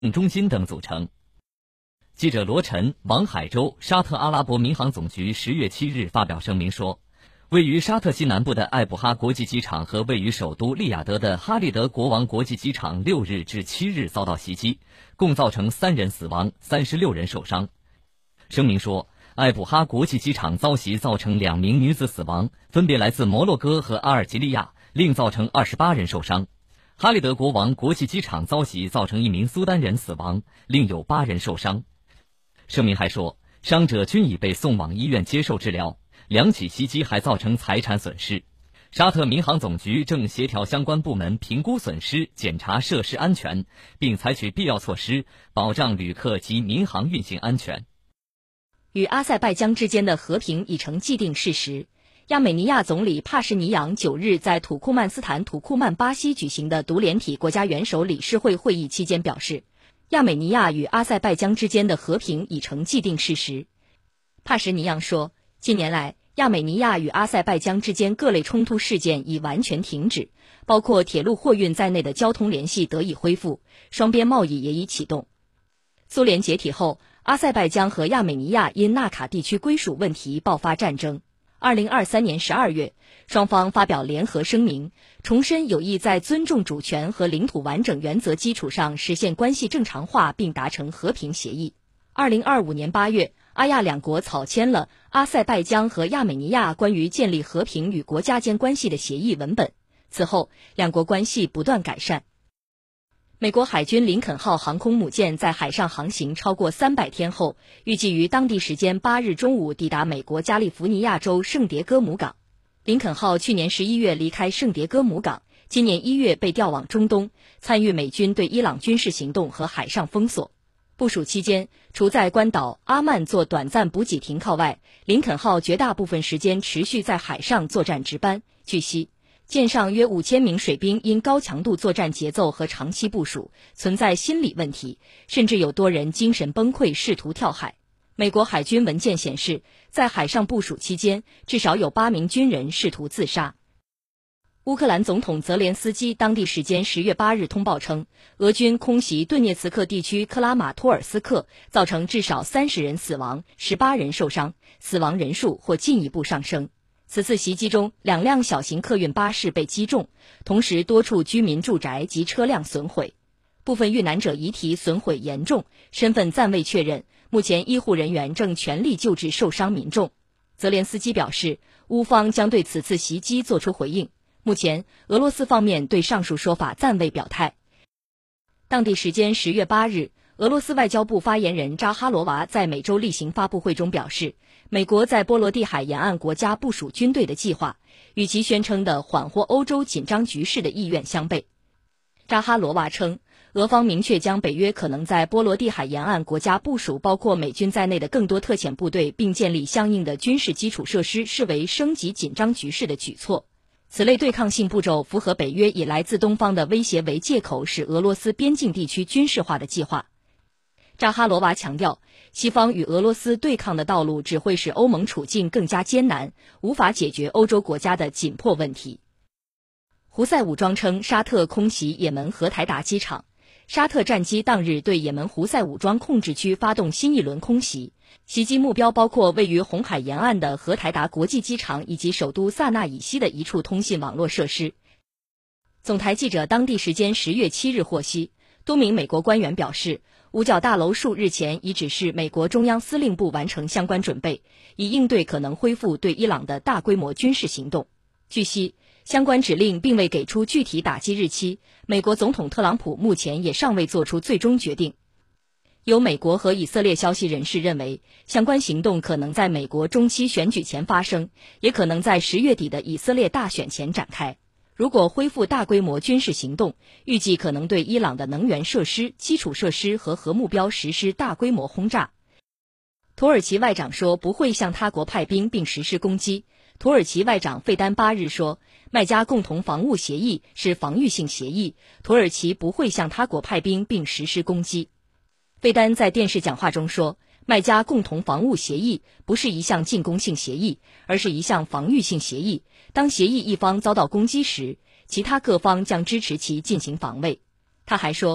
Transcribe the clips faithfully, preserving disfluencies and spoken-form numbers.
中心等组成。记者罗晨、王海洲，沙特阿拉伯民航总局十月七日发表声明说，位于沙特西南部的艾布哈国际机场和位于首都利雅得的哈利德国王国际机场六日至七日遭到袭击，共造成三人死亡，三十六人受伤。声明说，艾布哈国际机场遭袭造成两名女子死亡，分别来自摩洛哥和阿尔及利亚，另造成二十八人受伤。哈利德国王国际机场遭袭造成一名苏丹人死亡，另有八人受伤。声明还说，伤者均已被送往医院接受治疗，两起袭击还造成财产损失。沙特民航总局正协调相关部门评估损失，检查设施安全，并采取必要措施，保障旅客及民航运行安全。 与阿塞拜疆之间的和平已成既定事实。亚美尼亚总理帕什尼扬九日在土库曼斯坦土库曼巴西举行的独联体国家元首理事会会议期间表示，亚美尼亚与阿塞拜疆之间的和平已成既定事实。帕什尼扬说，近年来亚美尼亚与阿塞拜疆之间各类冲突事件已完全停止，包括铁路货运在内的交通联系得以恢复，双边贸易也已启动。苏联解体后，阿塞拜疆和亚美尼亚因纳卡地区归属问题爆发战争。二零二三年十二月，双方发表联合声明，重申有意在尊重主权和领土完整原则基础上实现关系正常化，并达成和平协议。二零二五年八月，阿亚两国草签了阿塞拜疆和亚美尼亚关于建立和平与国家间关系的协议文本。此后，两国关系不断改善。美国海军林肯号航空母舰在海上航行超过三百天后，预计于当地时间八日中午抵达美国加利福尼亚州圣迭戈姆港。林肯号去年十一月离开圣迭戈姆港，今年一月被调往中东，参与美军对伊朗军事行动和海上封锁。部署期间，除在关岛阿曼做短暂补给停靠外，林肯号绝大部分时间持续在海上作战值班。据悉，舰上约五千名水兵因高强度作战节奏和长期部署，存在心理问题，甚至有多人精神崩溃，试图跳海。美国海军文件显示，在海上部署期间，至少有八名军人试图自杀。乌克兰总统泽连斯基当地时间十月八日通报称，俄军空袭顿涅茨克地区克拉马托尔斯克，造成至少三十人死亡，十八人受伤，死亡人数或进一步上升。此次袭击中，两辆小型客运巴士被击中，同时多处居民住宅及车辆损毁，部分遇难者遗体损毁严重，身份暂未确认。目前医护人员正全力救治受伤民众。泽连斯基表示，乌方将对此次袭击作出回应。目前，俄罗斯方面对上述说法暂未表态。当地时间十月八日，俄罗斯外交部发言人扎哈罗娃在每周例行发布会中表示，美国在波罗的海沿岸国家部署军队的计划，与其宣称的缓和欧洲紧张局势的意愿相悖。扎哈罗娃称，俄方明确将北约可能在波罗的海沿岸国家部署包括美军在内的更多特遣部队，并建立相应的军事基础设施，视为升级紧张局势的举措。此类对抗性步骤符合北约以来自东方的威胁为借口使俄罗斯边境地区军事化的计划。扎哈罗娃强调，西方与俄罗斯对抗的道路只会使欧盟处境更加艰难，无法解决欧洲国家的紧迫问题。胡塞武装称沙特空袭也门荷台达机场，沙特战机当日对也门胡塞武装控制区发动新一轮空袭，袭击目标包括位于红海沿岸的荷台达国际机场以及首都萨那以西的一处通信网络设施。总台记者当地时间十月七日获悉，多名美国官员表示，五角大楼数日前已指示美国中央司令部完成相关准备，以应对可能恢复对伊朗的大规模军事行动。据悉，相关指令并未给出具体打击日期，美国总统特朗普目前也尚未做出最终决定。有美国和以色列消息人士认为，相关行动可能在美国中期选举前发生，也可能在十月底的以色列大选前展开。如果恢复大规模军事行动，预计可能对伊朗的能源设施、基础设施和核目标实施大规模轰炸。土耳其外长说不会向他国派兵并实施攻击。土耳其外长费丹八日说，麦加共同防务协议是防御性协议，土耳其不会向他国派兵并实施攻击。费丹在电视讲话中说，麦加共同防务协议不是一项进攻性协议，而是一项防御性协议。当协议一方遭到攻击时，其他各方将支持其进行防卫。他还说，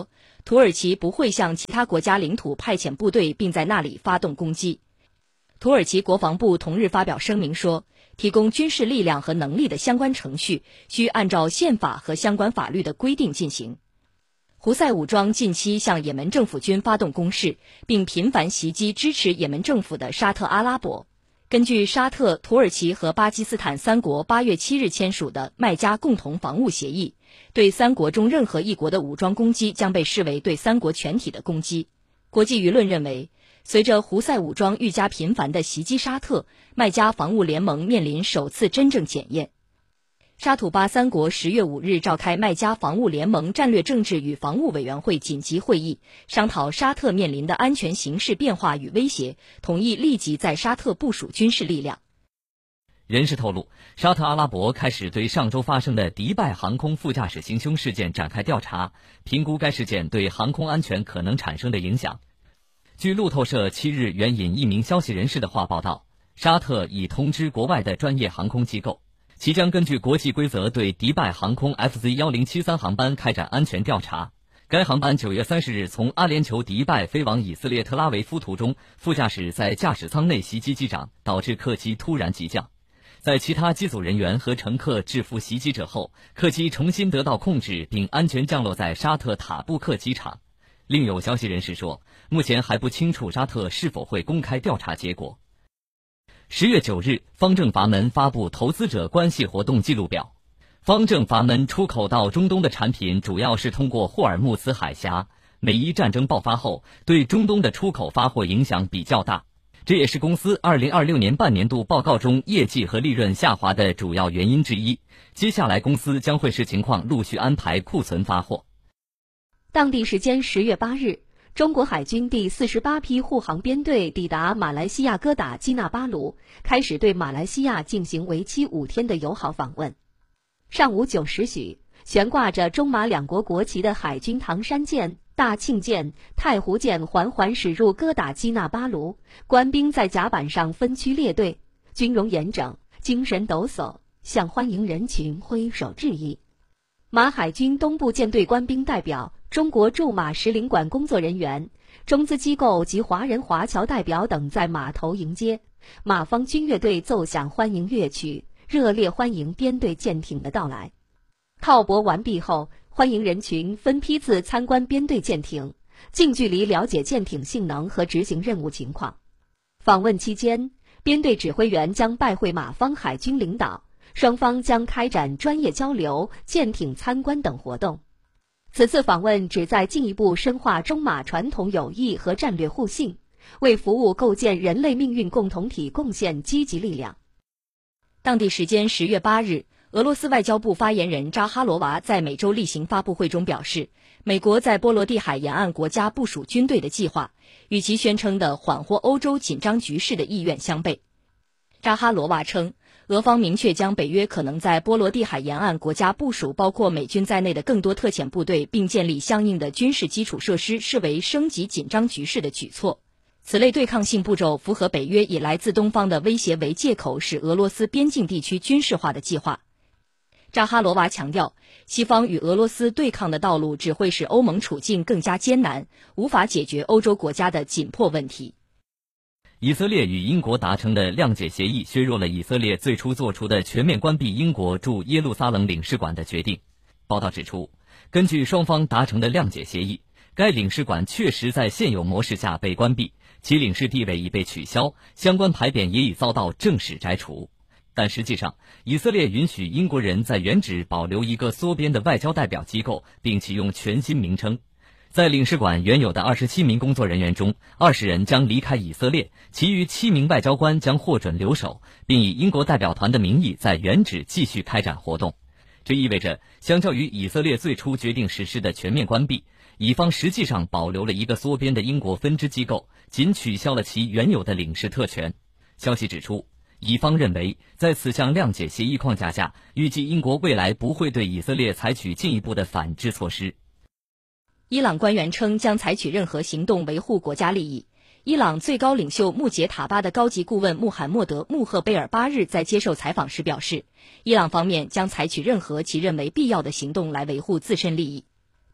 土耳其不会向其他国家领土派遣部队并在那里发动攻击。土耳其国防部同日发表声明说，提供军事力量和能力的相关程序需按照宪法和相关法律的规定进行。胡塞武装近期向也门政府军发动攻势，并频繁袭击支持也门政府的沙特阿拉伯。根据沙特、土耳其和巴基斯坦三国八月七日签署的麦加共同防务协议，对三国中任何一国的武装攻击将被视为对三国全体的攻击。国际舆论认为，随着胡塞武装愈加频繁地袭击沙特，麦加防务联盟面临首次真正检验。沙土巴三国十月五日召开麦加防务联盟战略政治与防务委员会紧急会议，商讨沙特面临的安全形势变化与威胁，同意立即在沙特部署军事力量。 人士透露，沙特阿拉伯开始对上周发生的迪拜航空副驾驶行凶事件展开调查，评估该事件对航空安全可能产生的影响。据路透社七日援引一名消息人士的话报道，沙特已通知国外的专业航空机构，其将根据国际规则对迪拜航空 F Z 一零七三航班开展安全调查。该航班九月三十日从阿联酋迪拜飞往以色列特拉维夫途中，副驾驶在驾驶舱内袭击机长，导致客机突然急降。在其他机组人员和乘客制服袭击者后，客机重新得到控制并安全降落在沙特塔布克机场。另有消息人士说，目前还不清楚沙特是否会公开调查结果。十月九日，方正阀门发布投资者关系活动记录表。方正阀门出口到中东的产品主要是通过霍尔木兹海峡，美伊战争爆发后，对中东的出口发货影响比较大。这也是公司二零二六年半年度报告中业绩和利润下滑的主要原因之一。接下来公司将会视情况陆续安排库存发货。 当地时间十月八日，中国海军第四十八批护航编队抵达马来西亚哥打基纳巴鲁，开始对马来西亚进行为期五天的友好访问。上午九时许，悬挂着中马两国国旗的海军唐山舰、大庆舰、太湖舰缓缓驶入哥打基纳巴鲁，官兵在甲板上分区列队，军容严整，精神抖擞，向欢迎人群挥手致意。马海军东部舰队官兵代表、中国驻马使领馆工作人员、中资机构及华人华侨代表等在码头迎接，马方军乐队奏响欢迎乐曲，热烈欢迎编队舰艇的到来。靠泊完毕后，欢迎人群分批次参观编队舰艇，近距离了解舰艇性能和执行任务情况。访问期间，编队指挥员将拜会马方海军领导，双方将开展专业交流、舰艇参观等活动。此次访问旨在进一步深化中马传统友谊和战略互信，为服务构建人类命运共同体贡献积极力量。 当地时间十月八日，俄罗斯外交部发言人扎哈罗娃在美洲例行发布会中表示，美国在波罗的海沿岸国家部署军队的计划，与其宣称的缓和欧洲紧张局势的意愿相悖。扎哈罗娃称，俄方明确将北约可能在波罗的海沿岸国家部署包括美军在内的更多特遣部队，并建立相应的军事基础设施，视为升级紧张局势的举措。此类对抗性步骤符合北约以来自东方的威胁为借口使俄罗斯边境地区军事化的计划。扎哈罗娃强调，西方与俄罗斯对抗的道路只会使欧盟处境更加艰难，无法解决欧洲国家的紧迫问题。 以色列与英国达成的谅解协议削弱了以色列最初做出的全面关闭英国驻耶路撒冷领事馆的决定。报道指出，根据双方达成的谅解协议，该领事馆确实在现有模式下被关闭，其领事地位已被取消，相关牌匾也已遭到正式摘除。但实际上，以色列允许英国人在原址保留一个缩编的外交代表机构，并启用全新名称。在领事馆原有的二十七名工作人员中，二十人将离开以色列，其余七名外交官将获准留守，并以英国代表团的名义在原址继续开展活动。这意味着，相较于以色列最初决定实施的全面关闭，以方实际上保留了一个缩编的英国分支机构，仅取消了其原有的领事特权。消息指出，以方认为，在此项谅解协议框架下，预计英国未来不会对以色列采取进一步的反制措施。 伊朗官员称将采取任何行动维护国家利益。伊朗最高领袖穆杰塔巴的高级顾问穆罕默德·穆赫贝尔八日在接受采访时表示，伊朗方面将采取任何其认为必要的行动来维护自身利益。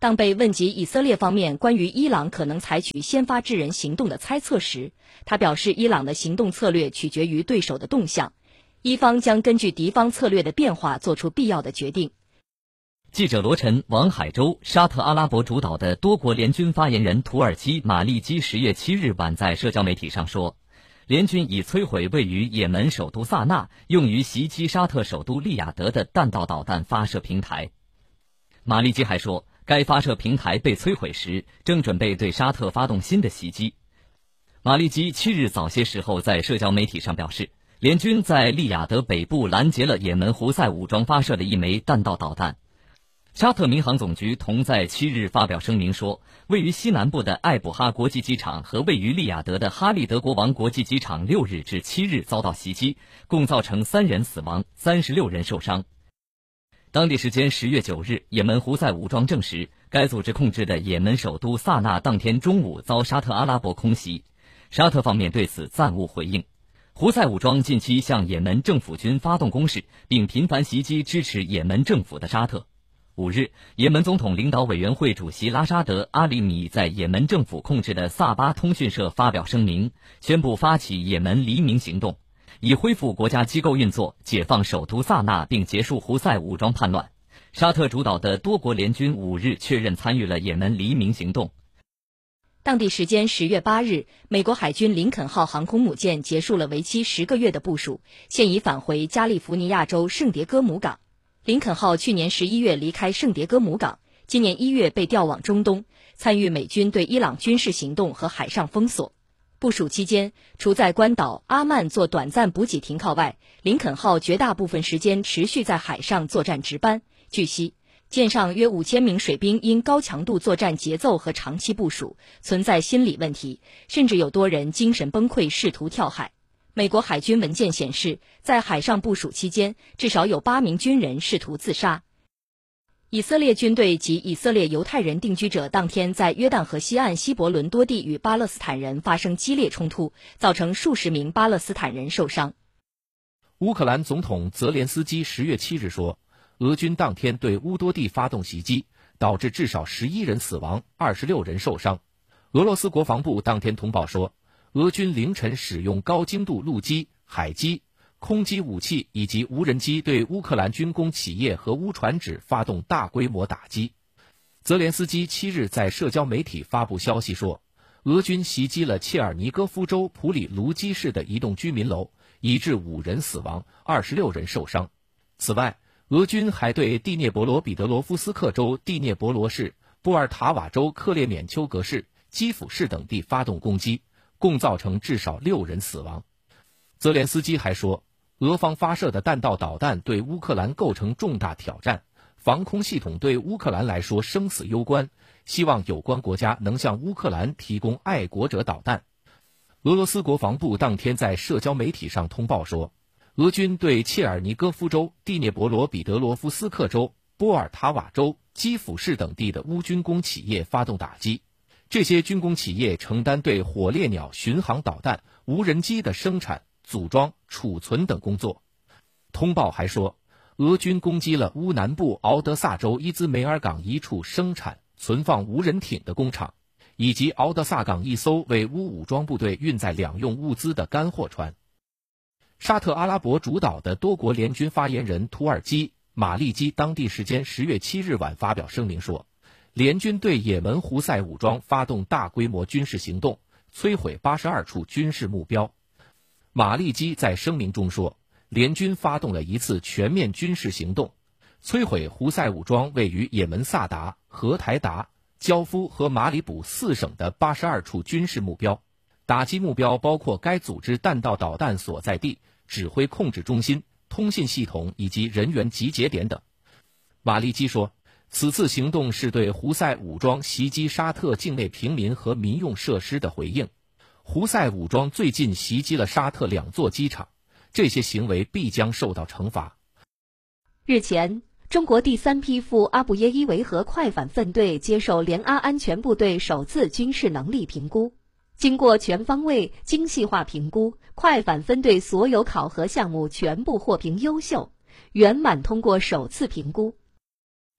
当被问及以色列方面关于伊朗可能采取先发制人行动的猜测时，他表示伊朗的行动策略取决于对手的动向，伊方将根据敌方策略的变化做出必要的决定。 记者罗晨、王海洲，沙特阿拉伯主导的多国联军发言人土耳其马利基十月七日晚在社交媒体上说，联军已摧毁位于也门首都萨那用于袭击沙特首都利雅得的弹道导弹发射平台。马利基还说，该发射平台被摧毁时，正准备对沙特发动新的袭击。马利基七日早些时候在社交媒体上表示，联军在利雅得北部拦截了也门胡塞武装发射的一枚弹道导弹。沙特民航总局同在七日发表声明说，位于西南部的艾卜哈国际机场和位于利雅得的哈利德国王国际机场六日至七日遭到袭击，共造成三人死亡，三十六人受伤。当地时间十月九日，也门胡塞武装证实，该组织控制的也门首都萨那当天中午遭沙特阿拉伯空袭，沙特方面对此暂无回应。胡塞武装近期向也门政府军发动攻势，并频繁袭击支持也门政府的沙特。五日，也门总统领导委员会主席拉沙德·阿里米在也门政府控制的萨巴通讯社发表声明，宣布发起也门黎明行动，以恢复国家机构运作，解放首都萨那，并结束胡塞武装叛乱。沙特主导的多国联军五日确认参与了也门黎明行动。 当地时间十月八日，美国海军林肯号航空母舰结束了为期十个月的部署，现已返回加利福尼亚州圣迭戈姆港。林肯号去年十一月离开圣迭戈姆港，今年一月被调往中东，参与美军对伊朗军事行动和海上封锁。部署期间，除在关岛阿曼做短暂补给停靠外，林肯号绝大部分时间持续在海上作战值班。据悉，舰上约五千名水兵因高强度作战节奏和长期部署，存在心理问题，甚至有多人精神崩溃，试图跳海。美国海军文件显示，在海上部署期间，至少有八名军人试图自杀。以色列军队及以色列犹太人定居者当天在约旦河西岸希伯伦多地与巴勒斯坦人发生激烈冲突，造成数十名巴勒斯坦人受伤。 乌克兰总统泽连斯基十月七日说，俄军当天对乌多地发动袭击，导致至少十一人死亡，二十六人受伤。俄罗斯国防部当天通报说，俄军凌晨使用高精度陆基、海基、空基武器以及无人机对乌克兰军工企业和乌船只发动大规模打击。泽连斯基七日在社交媒体发布消息说，俄军袭击了切尔尼戈夫州普里卢基市的一栋居民楼，以致五人死亡，二十六人受伤。此外，俄军还对第聂伯罗彼得罗夫斯克州第聂伯罗市、波尔塔瓦州克列缅丘格市、基辅市等地发动攻击，共造成至少六人死亡。泽连斯基还说，俄方发射的弹道导弹对乌克兰构成重大挑战，防空系统对乌克兰来说生死攸关，希望有关国家能向乌克兰提供爱国者导弹。俄罗斯国防部当天在社交媒体上通报说，俄军对切尔尼戈夫州、第聂伯罗彼得罗夫斯克州、波尔塔瓦州、基辅市等地的乌军工企业发动打击。这些军工企业承担对火烈鸟巡航导弹、无人机的生产、组装、储存等工作。通报还说，俄军攻击了乌南部敖德萨州伊兹梅尔港一处生产、存放无人艇的工厂，以及敖德萨港一艘为乌武装部队运载两用物资的干货船。沙特阿拉伯主导的多国联军发言人土耳其马利基当地时间十月七日晚发表声明说，联军对也门胡塞武装发动大规模军事行动，摧毁八十二处军事目标。马利基在声明中说，联军发动了一次全面军事行动，摧毁胡塞武装位于也门萨达、荷台达、焦夫和马里卜四省的八十二处军事目标，打击目标包括该组织弹道导弹所在地、指挥控制中心、通信系统以及人员集结点等。马利基说，此次行动是对胡塞武装袭击沙特境内平民和民用设施的回应。胡塞武装最近袭击了沙特两座机场，这些行为必将受到惩罚。 日前，中国第三批赴阿布耶伊维和快反分队接受联阿安全部队首次军事能力评估。经过全方位、精细化评估，快反分队所有考核项目全部获评优秀，圆满通过首次评估。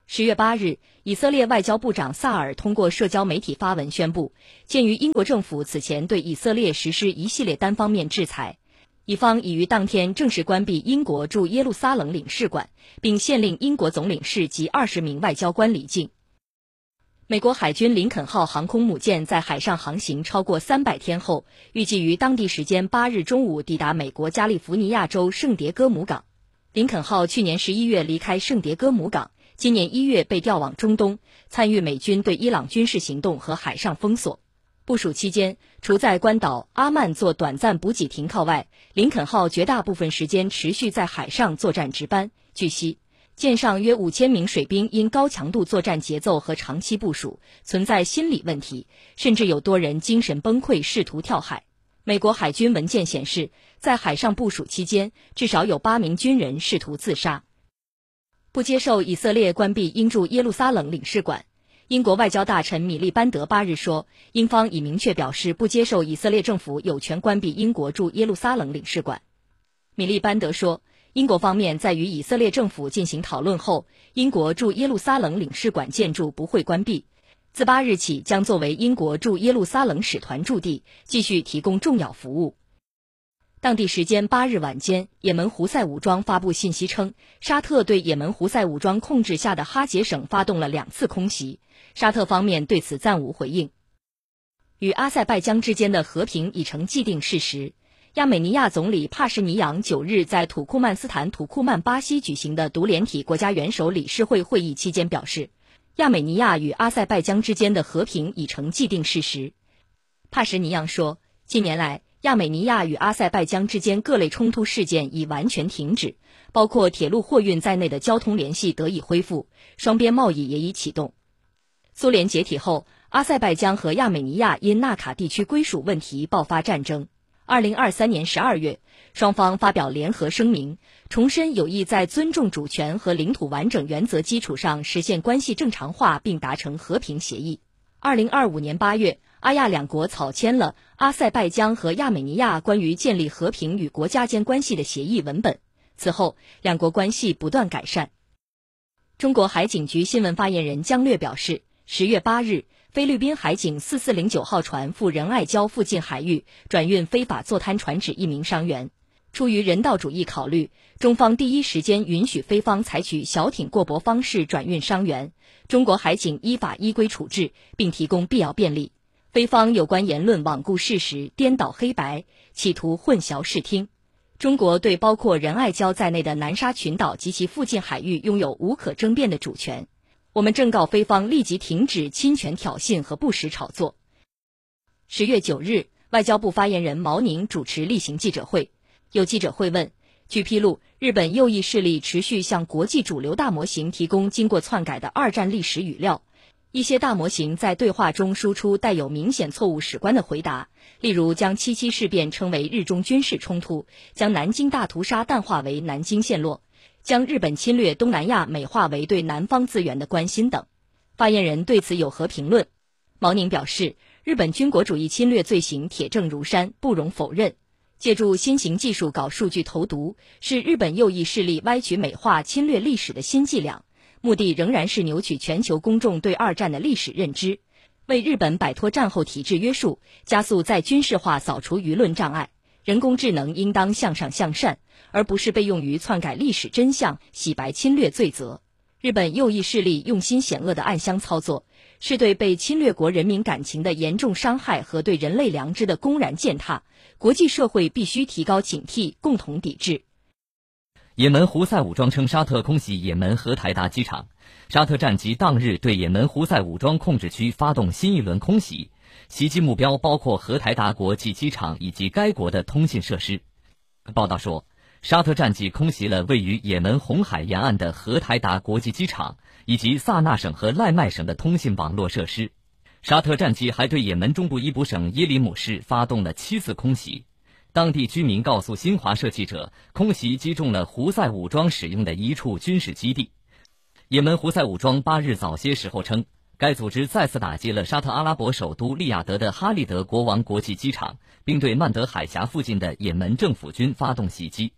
十月八日，以色列外交部长萨尔通过社交媒体发文宣布，鉴于英国政府此前对以色列实施一系列单方面制裁，以方已于当天正式关闭英国驻耶路撒冷领事馆，并限令英国总领事及二十名外交官离境。美国海军林肯号航空母舰在海上航行超过三百天后，预计于当地时间八日中午抵达美国加利福尼亚州圣迭戈姆港。林肯号去年十一月离开圣迭戈姆港，今年一月被调往中东，参与美军对伊朗军事行动和海上封锁。部署期间，除在关岛阿曼做短暂补给停靠外，林肯号绝大部分时间持续在海上作战值班。据悉，舰上约五千名水兵因高强度作战节奏和长期部署，存在心理问题，甚至有多人精神崩溃，试图跳海。美国海军文件显示，在海上部署期间，至少有八名军人试图自杀。不接受以色列关闭英驻耶路撒冷领事馆。英国外交大臣米利班德八日说，英方已明确表示不接受以色列政府有权关闭英国驻耶路撒冷领事馆。米利班德说，英国方面在与以色列政府进行讨论后，英国驻耶路撒冷领事馆建筑不会关闭，自八日起将作为英国驻耶路撒冷使团驻地，继续提供重要服务。当地时间八日晚间，也门胡塞武装发布信息称，沙特对也门胡塞武装控制下的哈杰省发动了两次空袭，沙特方面对此暂无回应。与阿塞拜疆之间的和平已成既定事实。亚美尼亚总理帕什尼扬九日在土库曼斯坦土库曼巴西举行的独联体国家元首理事会会议期间表示，亚美尼亚与阿塞拜疆之间的和平已成既定事实。帕什尼扬说，近年来，亚美尼亚与阿塞拜疆之间各类冲突事件已完全停止，包括铁路货运在内的交通联系得以恢复，双边贸易也已启动。苏联解体后，阿塞拜疆和亚美尼亚因纳卡地区归属问题爆发战争。二零二三年十二月，双方发表联合声明，重申有意在尊重主权和领土完整原则基础上实现关系正常化，并达成和平协议。二零二五年八月，阿亚两国草签了阿塞拜疆和亚美尼亚关于建立和平与国家间关系的协议文本。此后，两国关系不断改善。中国海警局新闻发言人姜略表示，十月八日，菲律宾海警四四零九号船赴仁爱礁附近海域转运非法坐滩船只一名伤员。出于人道主义考虑，中方第一时间允许菲方采取小艇过驳方式转运伤员，中国海警依法依规处置，并提供必要便利。菲方有关言论罔顾事实、颠倒黑白，企图混淆视听。中国对包括仁爱礁在内的南沙群岛及其附近海域拥有无可争辩的主权。我们正告菲方立即停止侵权挑衅和不实炒作。十月九日，外交部发言人毛宁主持例行记者会，有记者会问，据披露，日本右翼势力持续向国际主流大模型提供经过篡改的二战历史语料，一些大模型在对话中输出带有明显错误史观的回答，例如将七七事变称为日中军事冲突，将南京大屠杀淡化为南京陷落，将日本侵略东南亚美化为对南方资源的关心等。发言人对此有何评论？毛宁表示，日本军国主义侵略罪行铁证如山，不容否认。借助新型技术搞数据投毒，是日本右翼势力歪曲美化侵略历史的新伎俩，目的仍然是扭曲全球公众对二战的历史认知，为日本摆脱战后体制约束，加速再军事化扫除舆论障碍。人工智能应当向上向善，而不是被用于篡改历史真相、洗白侵略罪责。日本右翼势力用心险恶的暗箱操作，是对被侵略国人民感情的严重伤害和对人类良知的公然践踏。国际社会必须提高警惕，共同抵制。 也门胡塞武装称沙特空袭也门荷台达机场，沙特战机当日对也门胡塞武装控制区发动新一轮空袭，袭击目标包括荷台达国际机场以及该国的通信设施。报道说，沙特战机空袭了位于也门红海沿岸的荷台达国际机场以及萨那省和赖麦省的通信网络设施。沙特战机还对也门中部伊卜省耶里姆市发动了七次空袭。当地居民告诉新华社记者，空袭击中了胡塞武装使用的一处军事基地。也门胡塞武装八日早些时候称，该组织再次打击了沙特阿拉伯首都利雅得的哈利德国王国际机场，并对曼德海峡附近的也门政府军发动袭击。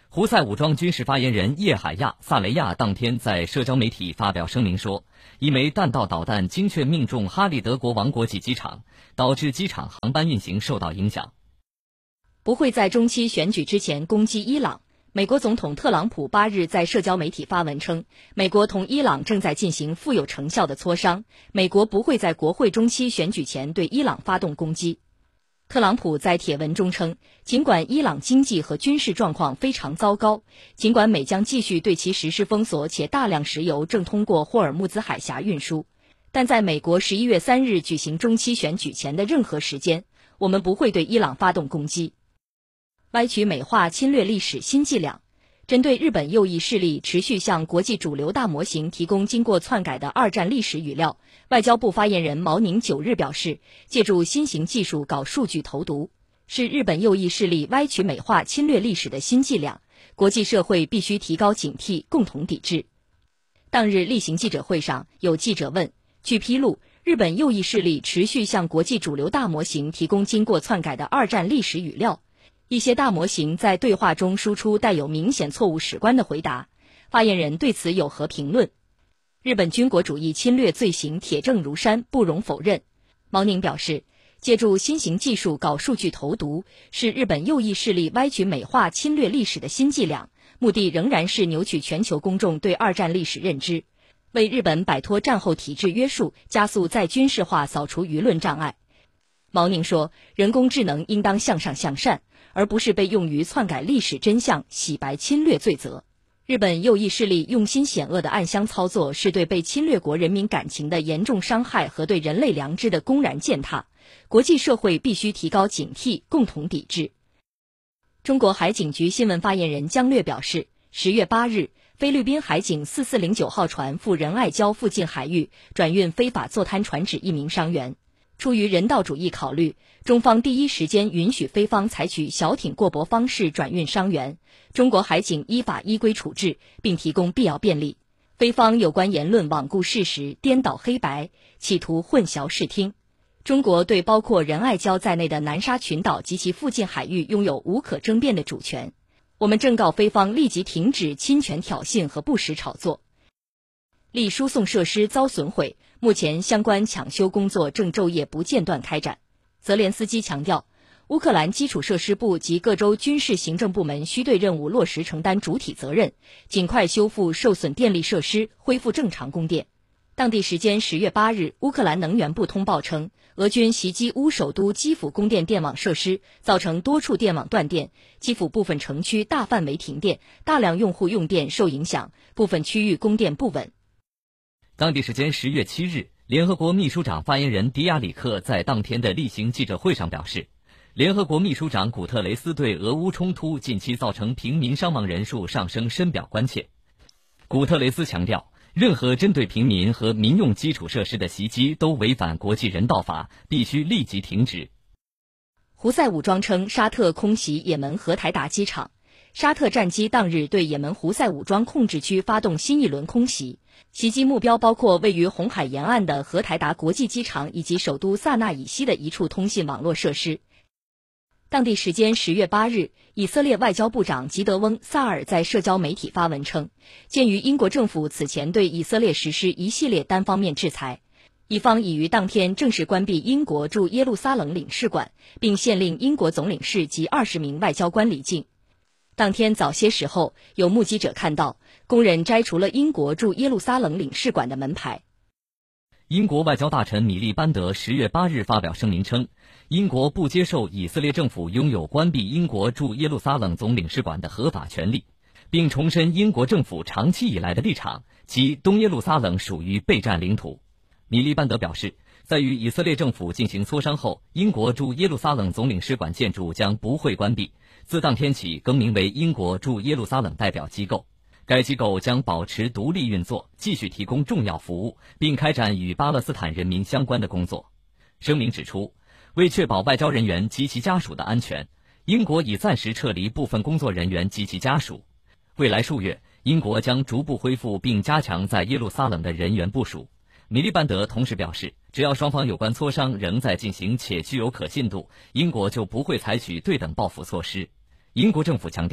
胡塞武装军事发言人叶海亚·萨雷亚当天在社交媒体发表声明说，一枚弹道导弹精确命中哈利德国王国际机场，导致机场航班运行受到影响。 不会在中期选举之前攻击伊朗。美国总统特朗普八日在社交媒体发文称，美国同伊朗正在进行富有成效的磋商，美国不会在国会中期选举前对伊朗发动攻击。特朗普在帖文中称，尽管伊朗经济和军事状况非常糟糕，尽管美将继续对其实施封锁，且大量石油正通过霍尔木兹海峡运输，但在美国十一月三日举行中期选举前的任何时间，我们不会对伊朗发动攻击。歪曲美化侵略历史新伎俩。针对日本右翼势力持续向国际主流大模型提供经过篡改的二战历史语料，外交部发言人毛宁九日表示，借助新型技术搞数据投毒，是日本右翼势力歪曲美化侵略历史的新伎俩，国际社会必须提高警惕，共同抵制。当日例行记者会上，有记者问，据披露，日本右翼势力持续向国际主流大模型提供经过篡改的二战历史语料，一些大模型在对话中输出带有明显错误史观的回答，发言人对此有何评论？日本军国主义侵略罪行铁证如山，不容否认。毛宁表示，借助新型技术搞数据投毒，是日本右翼势力歪曲美化侵略历史的新伎俩，目的仍然是扭曲全球公众对二战历史认知，为日本摆脱战后体制约束，加速再军事化，扫除舆论障碍。毛宁说，人工智能应当向上向善，而不是被用于篡改历史真相、洗白侵略罪责。日本右翼势力用心险恶的暗箱操作，是对被侵略国人民感情的严重伤害和对人类良知的公然践踏，国际社会必须提高警惕，共同抵制。中国海警局新闻发言人姜略表示，十月八日，菲律宾海警四四零九号船赴仁爱礁附近海域转运非法坐滩船只一名伤员。出于人道主义考虑，中方第一时间允许菲方采取小艇过驳方式转运伤员，中国海警依法依规处置，并提供必要便利。菲方有关言论罔顾事实、颠倒黑白，企图混淆视听。中国对包括仁爱礁在内的南沙群岛及其附近海域拥有无可争辩的主权。我们正告菲方立即停止侵权挑衅和不实炒作。立输送设施遭损毁，目前相关抢修工作正昼夜不间断开展。泽连斯基强调，乌克兰基础设施部及各州军事行政部门需对任务落实承担主体责任，尽快修复受损电力设施，恢复正常供电。当地时间十月八日，乌克兰能源部通报称，俄军袭击乌首都基辅供电电网设施，造成多处电网断电，基辅部分城区大范围停电，大量用户用电受影响，部分区域供电不稳。 当地时间十月七日，联合国秘书长发言人迪亚里克在当天的例行记者会上表示，联合国秘书长古特雷斯对俄乌冲突近期造成平民伤亡人数上升深表关切。古特雷斯强调，任何针对平民和民用基础设施的袭击都违反国际人道法，必须立即停止。 胡塞武装称沙特空袭也门荷台达机场。沙特战机当日对也门胡塞武装控制区发动新一轮空袭，袭击目标包括位于红海沿岸的荷台达国际机场以及首都萨那以西的一处通信网络设施。当地时间十月八日，以色列外交部长吉德翁·萨尔在社交媒体发文称，鉴于英国政府此前对以色列实施一系列单方面制裁，以方已于当天正式关闭英国驻耶路撒冷领事馆，并限令英国总领事及二十名外交官离境。当天早些时候，有目击者看到工人摘除了英国驻耶路撒冷领事馆的门牌。 英国外交大臣米利班德十月八日发表声明称，英国不接受以色列政府拥有关闭英国驻耶路撒冷总领事馆的合法权利，并重申英国政府长期以来的立场，即东耶路撒冷属于备战领土。米利班德表示，在与以色列政府进行磋商后，英国驻耶路撒冷总领事馆建筑将不会关闭，自当天起更名为英国驻耶路撒冷代表机构。该机构将保持独立运作，继续提供重要服务，并开展与巴勒斯坦人民相关的工作。声明指出，为确保外交人员及其家属的安全，英国已暂时撤离部分工作人员及其家属。未来数月，英国将逐步恢复并加强在耶路撒冷的人员部署。米利班德同时表示，只要双方有关磋商仍在进行且具有可信度，英国就不会采取对等报复措施。英国政府强调，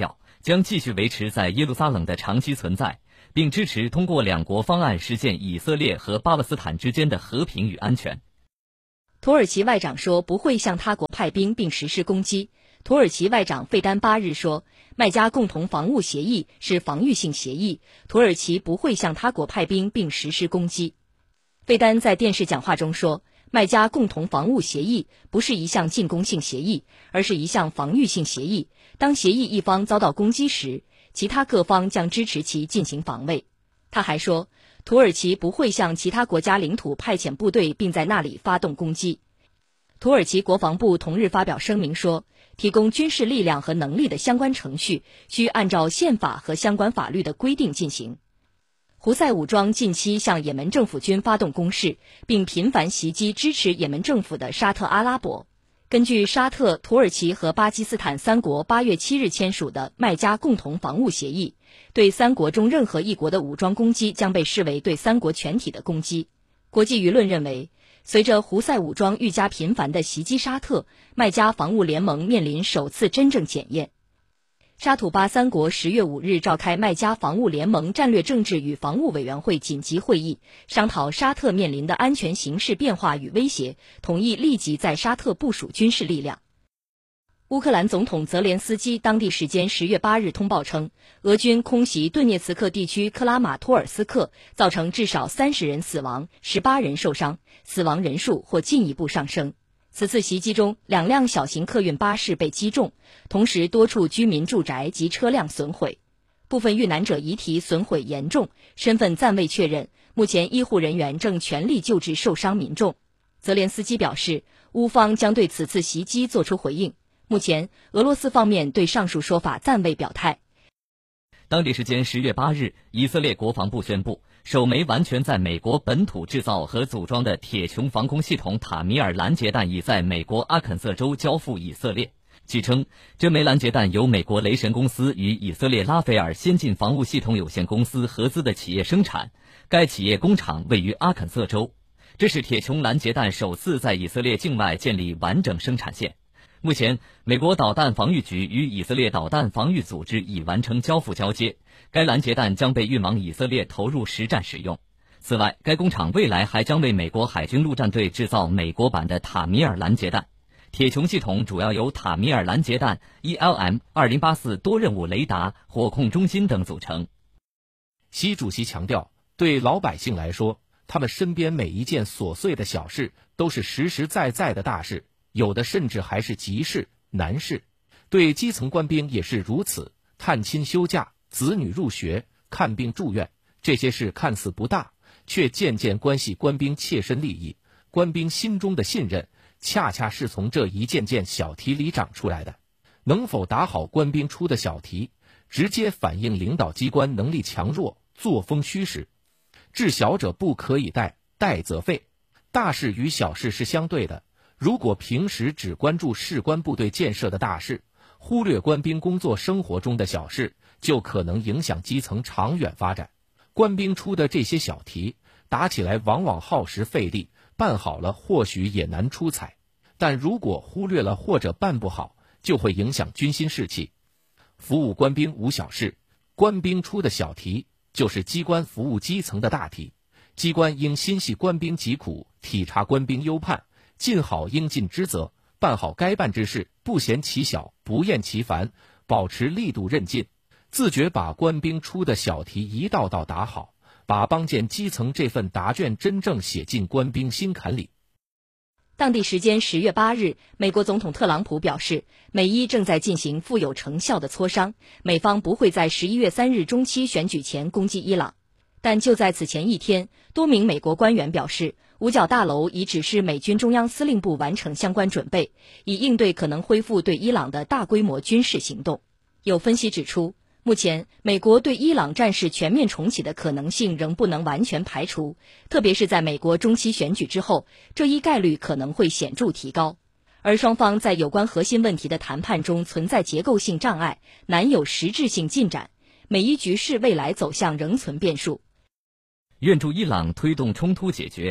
将继续维持在耶路撒冷的长期存在，并支持通过两国方案实现以色列和巴勒斯坦之间的和平与安全。 土耳其外长说不会向他国派兵并实施攻击。土耳其外长费丹八日说，麦加共同防务协议是防御性协议，土耳其不会向他国派兵并实施攻击。费丹在电视讲话中说，麦加共同防务协议不是一项进攻性协议，而是一项防御性协议。当协议一方遭到攻击时，其他各方将支持其进行防卫。他还说，土耳其不会向其他国家领土派遣部队并在那里发动攻击。土耳其国防部同日发表声明说，提供军事力量和能力的相关程序需按照宪法和相关法律的规定进行。胡塞武装近期向也门政府军发动攻势，并频繁袭击支持也门政府的沙特阿拉伯。根据沙特、土耳其和巴基斯坦三国八月七日签署的麦加共同防务协议，对三国中任何一国的武装攻击将被视为对三国全体的攻击。国际舆论认为，随着胡塞武装愈加频繁地袭击沙特，麦加防务联盟面临首次真正检验。沙土巴三国十月五日召开麦加防务联盟战略政治与防务委员会紧急会议，商讨沙特面临的安全形势变化与威胁，同意立即在沙特部署军事力量。乌克兰总统泽连斯基当地时间十月八日通报称，俄军空袭顿涅茨克地区克拉马托尔斯克，造成至少三十人死亡，十八人受伤，死亡人数或进一步上升。此次袭击中，两辆小型客运巴士被击中，同时多处居民住宅及车辆损毁，部分遇难者遗体损毁严重，身份暂未确认。目前医护人员正全力救治受伤民众。泽连斯基表示，乌方将对此次袭击作出回应。目前，俄罗斯方面对上述说法暂未表态。 当地时间十月八日，以色列国防部宣布，首枚完全在美国本土制造和组装的铁穹防空系统塔米尔拦截弹已在美国阿肯色州交付以色列。据称，这枚拦截弹由美国雷神公司与以色列拉斐尔先进防务系统有限公司合资的企业生产，该企业工厂位于阿肯色州。这是铁穹拦截弹首次在以色列境外建立完整生产线。目前，美国导弹防御局与以色列导弹防御组织已完成交付交接，该拦截弹将被运往以色列投入实战使用。此外，该工厂未来还将为美国海军陆战队制造美国版的塔米尔拦截弹。铁穹系统主要由塔米尔拦截弹、E L M 二零八四多任务雷达、火控中心等组成。 习主席强调，对老百姓来说，他们身边每一件琐碎的小事都是实实在在的大事，有的甚至还是急事、难事。对基层官兵也是如此，探亲休假、子女入学、看病住院，这些事看似不大，却渐渐关系官兵切身利益。官兵心中的信任，恰恰是从这一件件小题里长出来的。能否打好官兵出的小题，直接反映领导机关能力强弱、作风虚实。治小者不可以怠，怠则废。大事与小事是相对的，如果平时只关注士官部队建设的大事，忽略官兵工作生活中的小事，就可能影响基层长远发展。官兵出的这些小题，打起来往往耗时费力，办好了或许也难出彩，但如果忽略了或者办不好，就会影响军心士气。服务官兵无小事，官兵出的小题就是机关服务基层的大题。机关应心系官兵疾苦，体察官兵忧盼，尽好应尽之责，办好该办之事，不嫌其小，不厌其烦，保持力度韧劲，自觉把官兵出的小题一道道打好，把帮建基层这份答卷真正写进官兵心坎里。 当地时间十月八日，美国总统特朗普表示，美伊正在进行富有成效的磋商，美方不会在十一月三日中期选举前攻击伊朗。但就在此前一天，多名美国官员表示，五角大楼已指示美军中央司令部完成相关准备，以应对可能恢复对伊朗的大规模军事行动。有分析指出，目前美国对伊朗战事全面重启的可能性仍不能完全排除，特别是在美国中期选举之后，这一概率可能会显著提高。而双方在有关核心问题的谈判中存在结构性障碍，难有实质性进展，美伊局势未来走向仍存变数。 愿助伊朗推动冲突解决。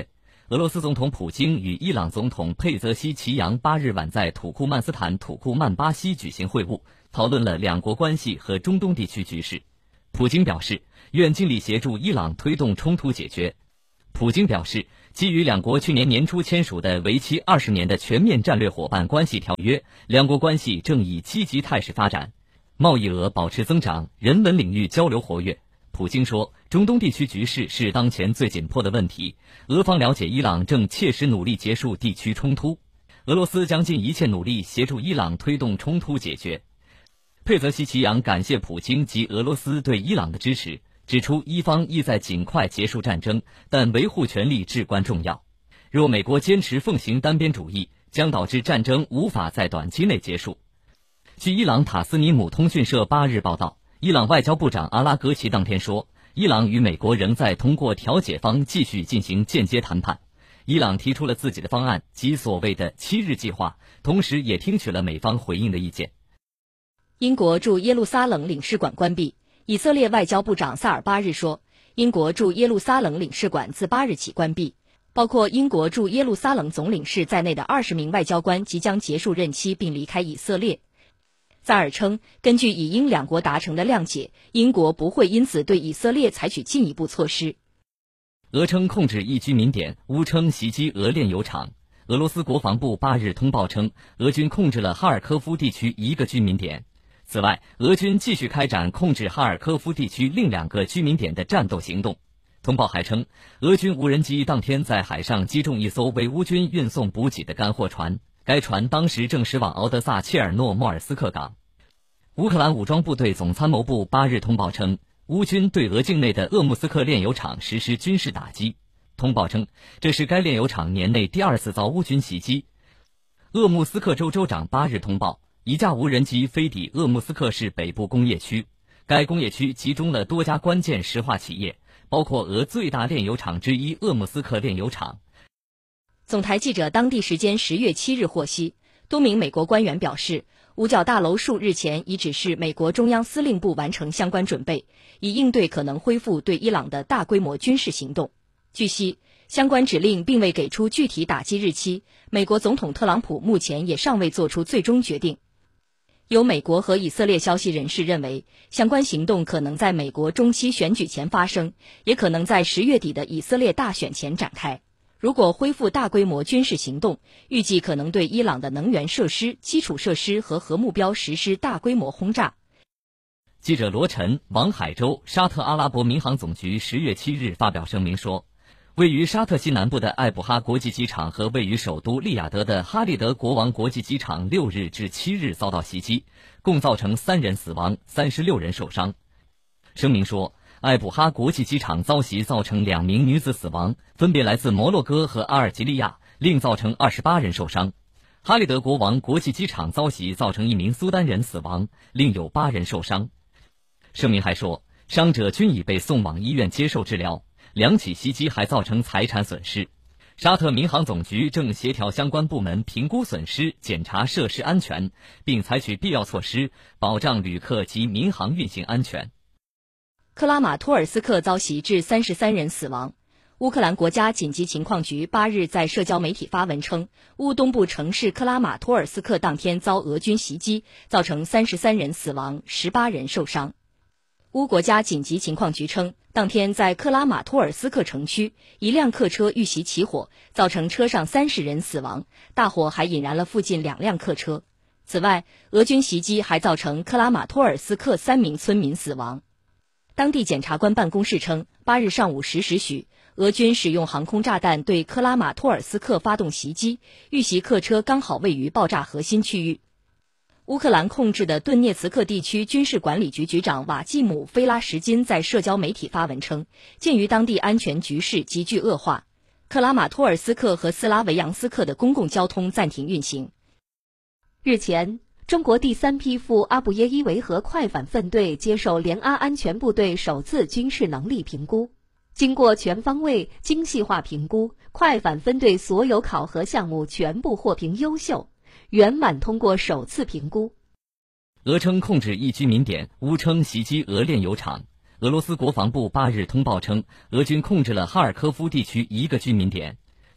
俄罗斯总统普京与伊朗总统佩泽西奇扬八日晚在土库曼斯坦土库曼巴西举行会晤，讨论了两国关系和中东地区局势。普京表示，愿尽力协助伊朗推动冲突解决。普京表示，基于两国去年年初签署的为期二十年的全面战略伙伴关系条约，两国关系正以积极态势发展，贸易额保持增长，人文领域交流活跃。普京说，中东地区局势是当前最紧迫的问题，俄方了解伊朗正切实努力结束地区冲突，俄罗斯将尽一切努力协助伊朗推动冲突解决。佩泽西奇扬感谢普京及俄罗斯对伊朗的支持，指出伊方意在尽快结束战争，但维护权利至关重要。若美国坚持奉行单边主义，将导致战争无法在短期内结束。据伊朗塔斯尼姆通讯社八日报道，伊朗外交部长阿拉格齐当天说，伊朗与美国仍在通过调解方继续进行间接谈判。伊朗提出了自己的方案及所谓的七日计划，同时也听取了美方回应的意见。 英国驻耶路撒冷领事馆关闭。以色列外交部长萨尔八日说，英国驻耶路撒冷领事馆自八日起关闭，包括英国驻耶路撒冷总领事在内的二十名外交官即将结束任期并离开以色列。萨尔称，根据以英两国达成的谅解，英国不会因此对以色列采取进一步措施。 俄称控制一居民点，乌称袭击俄炼油厂。俄罗斯国防部八日通报称，俄军控制了哈尔科夫地区一个居民点。此外，俄军继续开展控制哈尔科夫地区另两个居民点的战斗行动。通报还称，俄军无人机当天在海上击中一艘为乌军运送补给的干货船，该船当时正驶往敖德萨切尔诺莫尔斯克港。乌克兰武装部队总参谋部八日通报称，乌军对俄境内的鄂木斯克炼油厂实施军事打击。通报称，这是该炼油厂年内第二次遭乌军袭击。鄂木斯克州州长八日通报，一架无人机飞抵鄂木斯克市北部工业区，该工业区集中了多家关键石化企业，包括俄最大炼油厂之一鄂木斯克炼油厂。 总台记者当地时间十月七日获悉，多名美国官员表示，五角大楼数日前已指示美国中央司令部完成相关准备，以应对可能恢复对伊朗的大规模军事行动。据悉，相关指令并未给出具体打击日期，美国总统特朗普目前也尚未做出最终决定。有美国和以色列消息人士认为，相关行动可能在美国中期选举前发生，也可能在十月底的以色列大选前展开。如果恢复大规模军事行动，预计可能对伊朗的能源设施、基础设施和核目标实施大规模轰炸。 记者罗晨、王海洲沙特阿拉伯民航总局十月七日发表声明说，位于沙特西南部的艾布哈国际机场和位于首都利雅得的哈利德国王国际机场六日至七日遭到袭击，共造成三人死亡，三十六人受伤。声明说，艾布哈国际机场遭袭造成两名女子死亡，分别来自摩洛哥和阿尔及利亚，另造成二十八人受伤。哈利德国王国际机场遭袭造成一名苏丹人死亡，另有八人受伤。声明还说，伤者均已被送往医院接受治疗。两起袭击还造成财产损失，沙特民航总局正协调相关部门评估损失，检查设施安全，并采取必要措施，保障旅客及民航运行安全。 克拉马托尔斯克遭袭致三十三人死亡。乌克兰国家紧急情况局八日在社交媒体发文称，乌东部城市克拉马托尔斯克当天遭俄军袭击，造成三十三人死亡，十八人受伤。乌国家紧急情况局称，当天在克拉马托尔斯克城区，一辆客车遇袭起火，造成车上三十人死亡，大火还引燃了附近两辆客车。此外，俄军袭击还造成克拉马托尔斯克三名村民死亡。当地检察官办公室称，八日上午十时许，俄军使用航空炸弹对克拉马托尔斯克发动袭击，遇袭客车刚好位于爆炸核心区域。乌克兰控制的顿涅茨克地区军事管理局局长瓦季姆·菲拉什金在社交媒体发文称，鉴于当地安全局势急剧恶化，克拉马托尔斯克和斯拉维扬斯克的公共交通暂停运行。 日前，中国第三批赴阿布耶伊维和快反分队接受联阿安全部队首次军事能力评估。经过全方位、精细化评估，快反分队所有考核项目全部获评优秀，圆满通过首次评估。 俄称控制一居民点，乌称袭击俄炼油厂。俄罗斯国防部八日通报称，俄军控制了哈尔科夫地区一个居民点。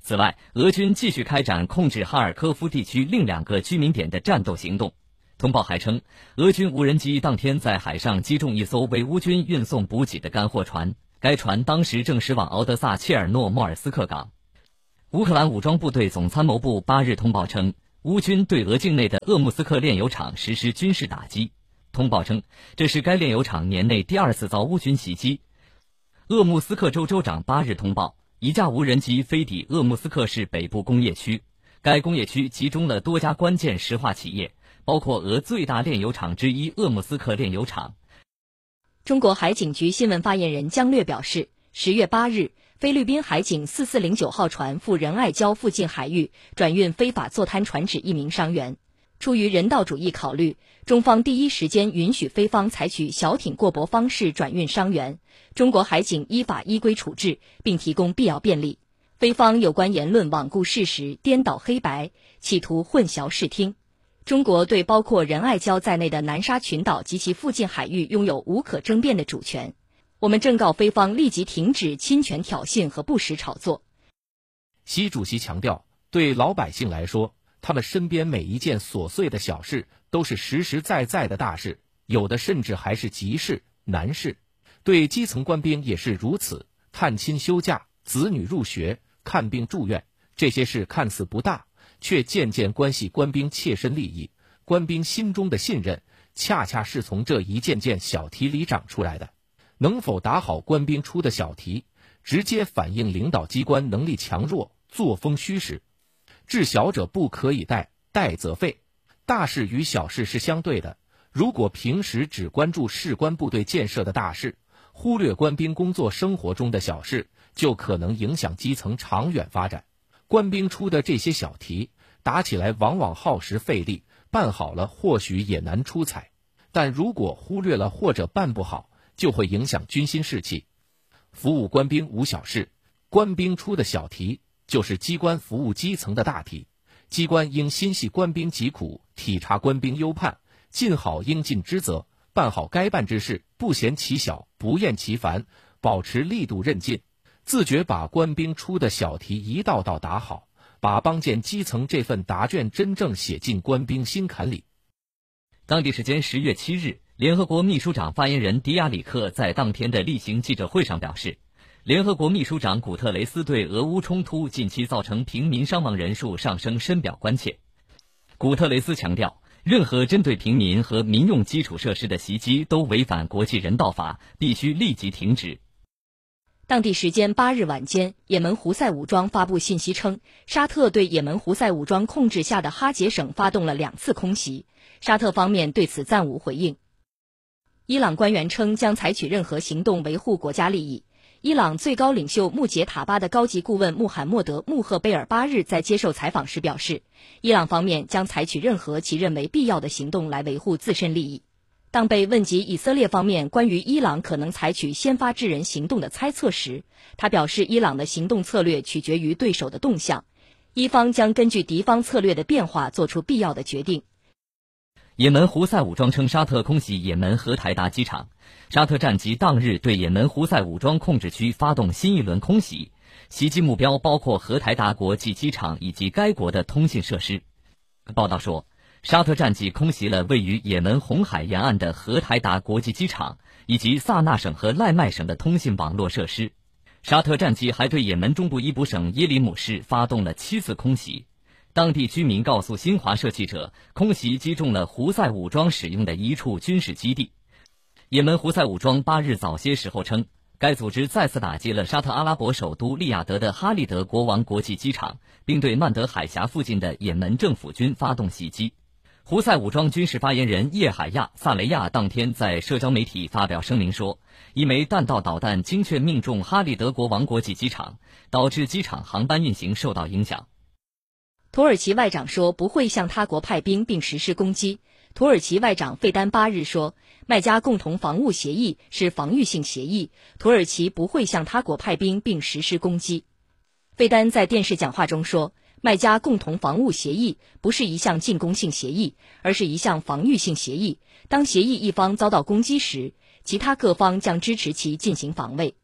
此外，俄军继续开展控制哈尔科夫地区另两个居民点的战斗行动。通报还称，俄军无人机当天在海上击中一艘为乌军运送补给的干货船，该船当时正驶往敖德萨切尔诺莫尔斯克港。乌克兰武装部队总参谋部八日通报称，乌军对俄境内的鄂木斯克炼油厂实施军事打击。通报称，这是该炼油厂年内第二次遭乌军袭击。鄂木斯克州州长八日通报，一架无人机飞抵鄂木斯克市北部工业区，该工业区集中了多家关键石化企业，包括俄最大炼油厂之一鄂木斯克炼油厂。 中国海警局新闻发言人姜略表示，十月八日，菲律宾海警四四零九号船赴仁爱礁附近海域转运非法坐滩船只一名伤员。出于人道主义考虑，中方第一时间允许菲方采取小艇过驳方式转运伤员，中国海警依法依规处置，并提供必要便利。菲方有关言论罔顾事实、颠倒黑白，企图混淆视听。中国对包括仁爱礁在内的南沙群岛及其附近海域拥有无可争辩的主权。我们正告菲方立即停止侵权挑衅和不实炒作。 习主席强调，对老百姓来说，他们身边每一件琐碎的小事都是实实在在的大事，有的甚至还是急事、难事。对基层官兵也是如此，探亲休假、子女入学、看病住院，这些事看似不大，却渐渐关系官兵切身利益。官兵心中的信任，恰恰是从这一件件小题里长出来的。能否打好官兵出的小题，直接反映领导机关能力强弱、作风虚实。治小者不可以怠，怠则废。大事与小事是相对的，如果平时只关注士官部队建设的大事，忽略官兵工作生活中的小事，就可能影响基层长远发展。官兵出的这些小题，打起来往往耗时费力，办好了或许也难出彩，但如果忽略了或者办不好，就会影响军心士气。服务官兵无小事，官兵出的小题就是机关服务基层的大题。机关应心系官兵疾苦，体察官兵忧盼，尽好应尽之责，办好该办之事，不嫌其小，不厌其烦，保持力度韧劲，自觉把官兵出的小题一道道打好，把帮建基层这份答卷真正写进官兵心坎里。 当地时间十月七日，联合国秘书长发言人迪亚里克在当天的例行记者会上表示，联合国秘书长古特雷斯对俄乌冲突近期造成平民伤亡人数上升深表关切。古特雷斯强调，任何针对平民和民用基础设施的袭击都违反国际人道法，必须立即停止。 当地时间八日晚间，也门胡塞武装发布信息称，沙特对也门胡塞武装控制下的哈杰省发动了两次空袭，沙特方面对此暂无回应。伊朗官员称将采取任何行动维护国家利益。伊朗最高领袖穆杰塔巴的高级顾问穆罕默德·穆赫贝尔八日在接受采访时表示，伊朗方面将采取任何其认为必要的行动来维护自身利益。当被问及以色列方面关于伊朗可能采取先发制人行动的猜测时，他表示伊朗的行动策略取决于对手的动向，伊方将根据敌方策略的变化做出必要的决定。 也门胡塞武装称沙特空袭也门荷台达机场，沙特战机当日对也门胡塞武装控制区发动新一轮空袭，袭击目标包括荷台达国际机场以及该国的通信设施。报道说，沙特战机空袭了位于也门红海沿岸的荷台达国际机场以及萨那省和赖麦省的通信网络设施。沙特战机还对也门中部伊卜省耶里姆市发动了七次空袭。当地居民告诉新华社记者，空袭击中了胡塞武装使用的一处军事基地。也门胡塞武装八日早些时候称，该组织再次打击了沙特阿拉伯首都利雅得的哈利德国王国际机场，并对曼德海峡附近的也门政府军发动袭击。胡塞武装军事发言人叶海亚·萨雷亚当天在社交媒体发表声明说，一枚弹道导弹精确命中哈利德国王国际机场，导致机场航班运行受到影响。 土耳其外长说不会向他国派兵并实施攻击。土耳其外长费丹八日说，麦加共同防务协议是防御性协议，土耳其不会向他国派兵并实施攻击。费丹在电视讲话中说，麦加共同防务协议不是一项进攻性协议，而是一项防御性协议。当协议一方遭到攻击时，其他各方将支持其进行防卫。他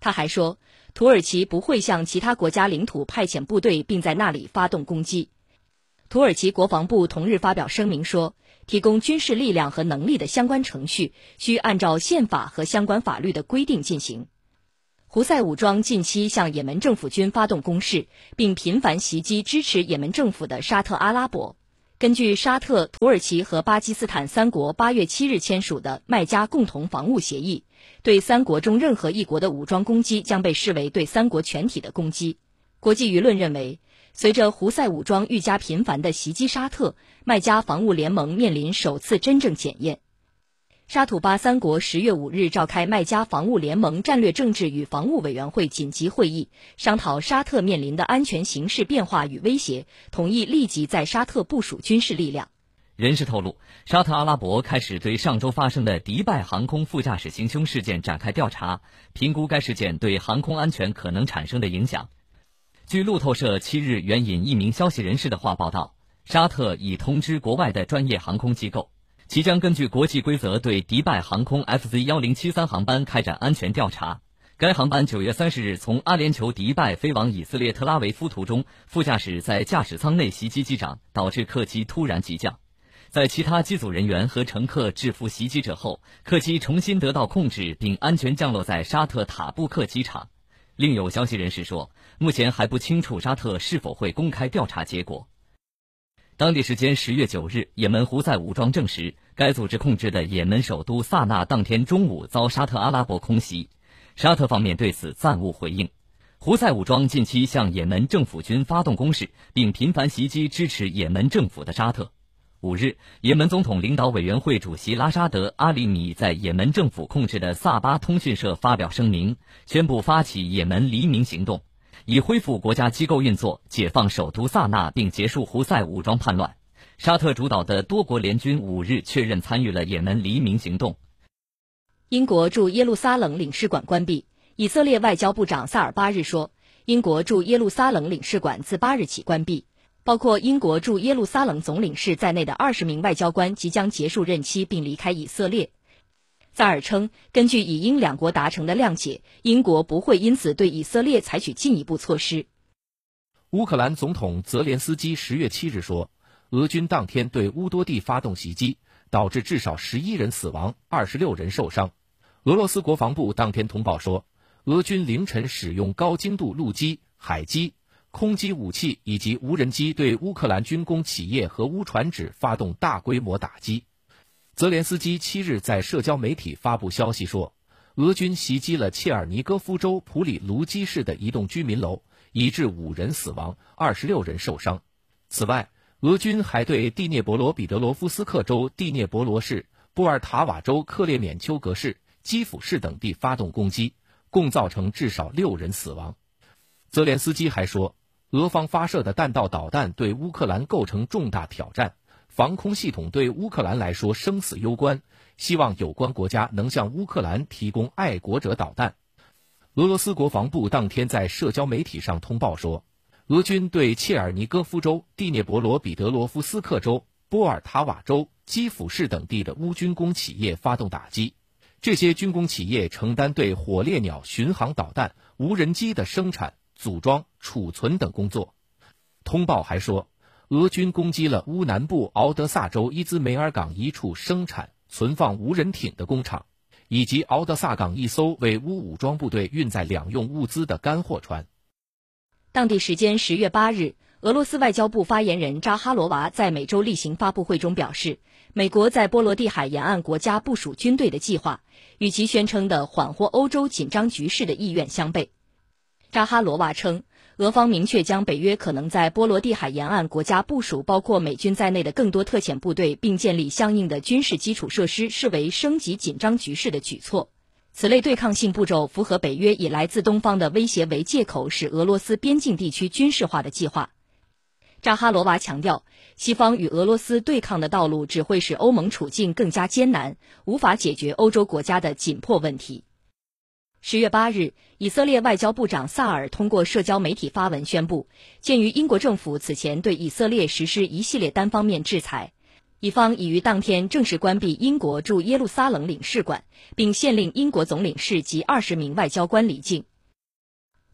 他还说，土耳其不会向其他国家领土派遣部队并在那里发动攻击。土耳其国防部同日发表声明说，提供军事力量和能力的相关程序需按照宪法和相关法律的规定进行。胡塞武装近期向也门政府军发动攻势，并频繁袭击支持也门政府的沙特阿拉伯。根据沙特、土耳其和巴基斯坦三国八月七日签署的麦加共同防务协议，对三国中任何一国的武装攻击将被视为对三国全体的攻击。国际舆论认为，随着胡塞武装愈加频繁地袭击沙特，麦加防务联盟面临首次真正检验。沙土巴三国十月五日召开麦加防务联盟战略政治与防务委员会紧急会议，商讨沙特面临的安全形势变化与威胁，同意立即在沙特部署军事力量。 人士透露，沙特阿拉伯开始对上周发生的迪拜航空副驾驶行凶事件展开调查，评估该事件对航空安全可能产生的影响。据路透社七日援引一名消息人士的话报道，沙特已通知国外的专业航空机构，其将根据国际规则对迪拜航空 F Z 一零七三航班开展安全调查。该航班九月三十日从阿联酋迪拜飞往以色列特拉维夫途中，副驾驶在驾驶舱内袭击机长，导致客机突然急降。在其他机组人员和乘客制服袭击者后，客机重新得到控制并安全降落在沙特塔布克机场。另有消息人士说，目前还不清楚沙特是否会公开调查结果。当地时间十月九日，也门胡塞武装证实，该组织控制的也门首都萨那当天中午遭沙特阿拉伯空袭，沙特方面对此暂无回应。胡塞武装近期向也门政府军发动攻势，并频繁袭击支持也门政府的沙特。五日，也门总统领导委员会主席拉沙德·阿里米在也门政府控制的萨巴通讯社发表声明，宣布发起也门黎明行动，以恢复国家机构运作，解放首都萨那，并结束胡塞武装叛乱。沙特主导的多国联军五日确认参与了也门黎明行动。 英国驻耶路撒冷领事馆关闭。以色列外交部长萨尔八日说，英国驻耶路撒冷领事馆自八日起关闭，包括英国驻耶路撒冷总领事在内的二十名外交官即将结束任期并离开以色列。萨尔称，根据以英两国达成的谅解，英国不会因此对以色列采取进一步措施。 乌克兰总统泽连斯基十月七日说，俄军当天对乌多地发动袭击，导致至少十一人死亡，二十六人受伤。俄罗斯国防部当天通报说，俄军凌晨使用高精度陆基、海基、空基武器以及无人机对乌克兰军工企业和乌船只发动大规模打击。泽连斯基七日在社交媒体发布消息说，俄军袭击了切尔尼戈夫州普里卢基市的一栋居民楼，以致五人死亡，二十六人受伤。此外，俄军还对第聂伯罗彼得罗夫斯克州第聂伯罗市、波尔塔瓦州克列缅丘格市、基辅市等地发动攻击，共造成至少六人死亡。泽连斯基还说，俄方发射的弹道导弹对乌克兰构成重大挑战，防空系统对乌克兰来说生死攸关，希望有关国家能向乌克兰提供爱国者导弹。俄罗斯国防部当天在社交媒体上通报说，俄军对切尔尼戈夫州、第聂伯罗彼得罗夫斯克州、波尔塔瓦州、基辅市等地的乌军工企业发动打击，这些军工企业承担对火烈鸟巡航导弹、无人机的生产、组装、储存等工作。通报还说，俄军攻击了乌南部敖德萨州伊兹梅尔港一处生产、存放无人艇的工厂，以及敖德萨港一艘为乌武装部队运载两用物资的干货船。 当地时间十月八日，俄罗斯外交部发言人扎哈罗娃在每周例行发布会中表示，美国在波罗的海沿岸国家部署军队的计划，与其宣称的缓和欧洲紧张局势的意愿相悖。扎哈罗娃称，俄方明确将北约可能在波罗的海沿岸国家部署包括美军在内的更多特遣部队，并建立相应的军事基础设施，视为升级紧张局势的举措。此类对抗性步骤符合北约以来自东方的威胁为借口使俄罗斯边境地区军事化的计划。扎哈罗娃强调，西方与俄罗斯对抗的道路只会使欧盟处境更加艰难，无法解决欧洲国家的紧迫问题。十月八日，以色列外交部长萨尔通过社交媒体发文宣布，鉴于英国政府此前对以色列实施一系列单方面制裁，以方已于当天正式关闭英国驻耶路撒冷领事馆，并限令英国总领事及二十名外交官离境。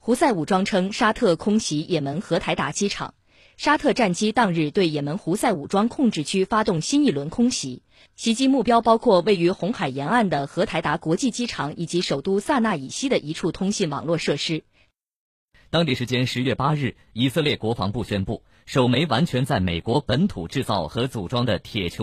胡塞武装称沙特空袭也门荷台达机场。沙特战机当日对也门胡塞武装控制区发动新一轮空袭，袭击目标包括位于红海沿岸的荷台达国际机场以及首都萨那以西的一处通信网络设施。 当地时间十月八日，以色列国防部宣布，首枚完全在美国本土制造和组装的铁球